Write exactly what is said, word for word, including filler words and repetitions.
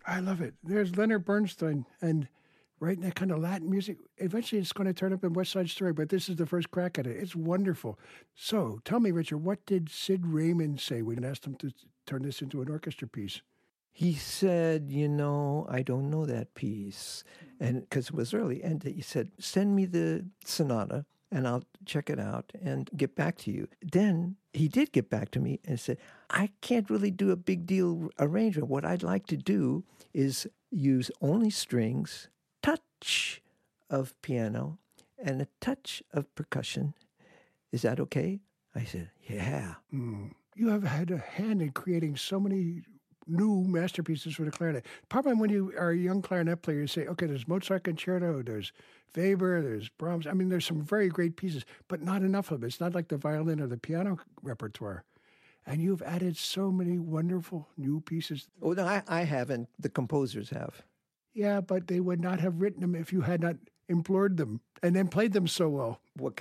I love it. There's Leonard Bernstein and writing that kind of Latin music. Eventually it's going to turn up in West Side Story, but this is the first crack at it. It's wonderful. So tell me, Richard, what did Sid Raymond say when I asked him to turn this into an orchestra piece? He said, you know, I don't know that piece, and because it was early. And he said, send me the sonata, and I'll check it out and get back to you. Then he did get back to me and said, I can't really do a big deal arrangement. What I'd like to do is use only strings, touch of piano, and a touch of percussion. Is that okay? I said, yeah. Mm. You have had a hand in creating so many new masterpieces for the clarinet. Probably when you are a young clarinet player, you say, okay, there's Mozart Concerto, there's Weber, there's Brahms. I mean, there's some very great pieces, but not enough of them. It's not like the violin or the piano repertoire. And you've added so many wonderful new pieces. Oh, no, I, I haven't. The composers have. Yeah, but they would not have written them if you had not implored them and then played them so well. What